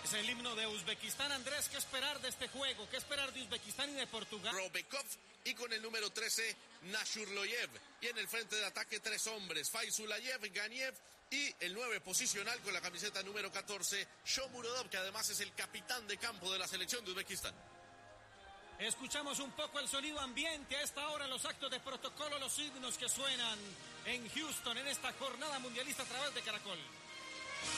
Es el himno de Uzbekistán. Andrés, ¿qué esperar de este juego? ¿Qué esperar de Uzbekistán y de Portugal? Robekov, y con el número 13, Nashurloyev. Y en el frente de ataque 3 hombres, Faizulayev, Ganiev, y el 9 posicional con la camiseta número 14, Shomurodov, que además es el capitán de campo de la selección de Uzbekistán. Escuchamos un poco el sonido ambiente a esta hora en los actos de protocolo, los himnos que suenan en Houston en esta jornada mundialista a través de Caracol.